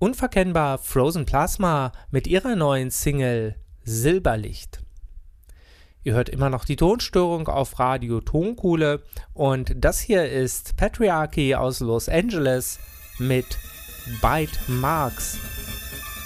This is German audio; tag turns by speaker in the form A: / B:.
A: Unverkennbar Frozen Plasma mit ihrer neuen Single Silberlicht. Ihr hört immer noch die Tonstörung auf Radio Tonkuhle und das hier ist Patriarchy aus Los Angeles mit Bite Marks.